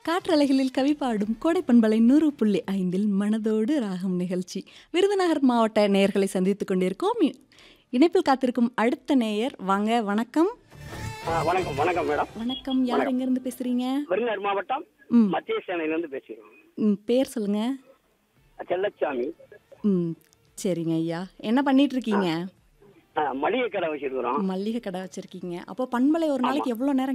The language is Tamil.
காற்றலைகளில் கவி பாடும் கோடை பண்பலை 100.5 மனதோடு ராகம் நிகழ்ச்சி விருதுநகர் மாவட்ட நேயர்களை சந்தித்துக் கொண்டிருக்கோம். இணைப்பில் காத்திருக்கும் அடுத்த நேயர் வாங்க. வணக்கம். வணக்கம் வணக்கம் மேடம். வணக்கம். யார் எங்கிருந்து பேசுறீங்க? விருதுநகர் மாவட்டம் மத்திய சேனையிலிருந்து பேசுகிறோம். பேர் சொல்லுங்க. செல்லச்சாமி. சரிங்க ஐயா. என்ன பண்ணிட்டு இருக்கீங்க? மளிகை கடை வச்சிருக்கிறோம். மல்லிகை கடை வச்சிருக்கீங்க. அப்போ பண்பலை ஒரு நாளைக்கு எவ்வளவு நேரம்